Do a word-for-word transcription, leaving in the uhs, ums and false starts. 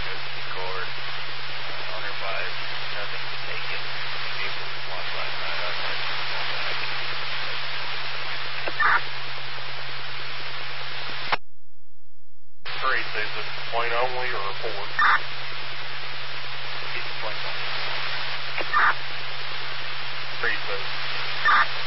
goes to record. Uh, owner five, nothing taken. Vehicle was lost last night. I tried to call back. Three, is it plane only or report? It's plane only. Three, says